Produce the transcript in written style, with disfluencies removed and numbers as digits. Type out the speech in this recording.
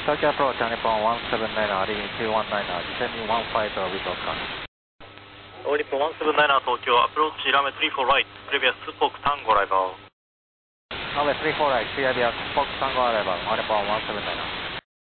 Tokyo approach, Nippon 179, leaving 219, descending 15 with Oscar. Nippon 179 Tokyo, approach runway 34 right, previous Spoke Tango arrival. Runway 34 right, clear via Spoke Tango arrival, Nippon 179.